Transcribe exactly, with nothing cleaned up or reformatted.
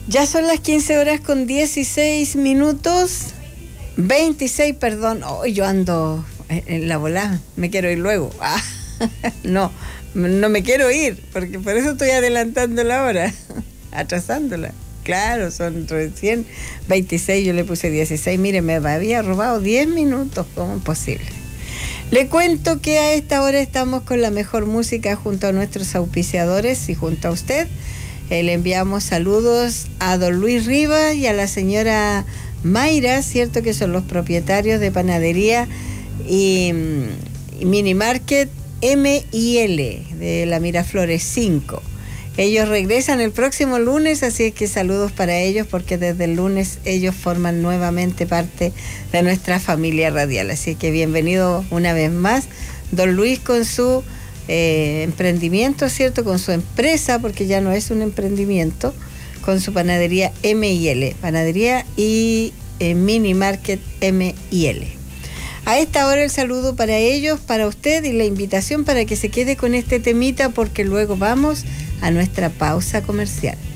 Ya son las quince horas con dieciséis minutos, veintiséis, perdón. Oh, yo ando en la volada, me quiero ir luego. Ah, no, no me quiero ir, porque por eso estoy adelantando la hora, atrasándola. Claro, son recién veintiséis, yo le puse dieciséis. Mire, me había robado diez minutos, ¿cómo es posible? Le cuento que a esta hora estamos con la mejor música junto a nuestros auspiciadores y junto a usted. Eh, le enviamos saludos a don Luis Rivas y a la señora Mayra, cierto, que son los propietarios de panadería y, y mini market M y L de la Miraflores cinco. Ellos regresan el próximo lunes, así es que saludos para ellos, porque desde el lunes ellos forman nuevamente parte de nuestra familia radial. Así que bienvenido una vez más, don Luis, con su eh, emprendimiento, ¿cierto? Con su empresa, porque ya no es un emprendimiento, con su panadería M y L, panadería y eh, mini market M y L. A esta hora el saludo para ellos, para usted, y la invitación para que se quede con este temita, porque luego vamos a nuestra pausa comercial.